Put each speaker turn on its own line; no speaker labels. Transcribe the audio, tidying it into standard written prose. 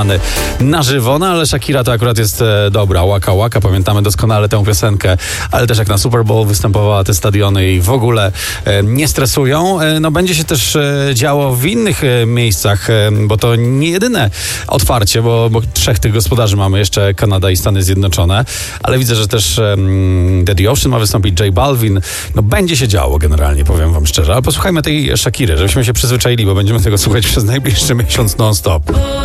na żywo, no ale Shakira to akurat jest dobra. Waka Waka, pamiętamy doskonale tę piosenkę, ale też jak na Super Bowl występowała, te stadiony i w ogóle nie stresują. No będzie się też działo w innych miejscach, bo to nie jedyne otwarcie, bo 3 tych gospodarzy mamy, jeszcze Kanada i Stany Zjednoczone, ale widzę, że też Daddy Ocean ma wystąpić, J Balvin. No będzie się działo generalnie, powiem wam szczerze, ale posłuchajmy tej Shakiry, żebyśmy się przyzwyczaili, bo będziemy tego słuchać przez najbliższy miesiąc non-stop.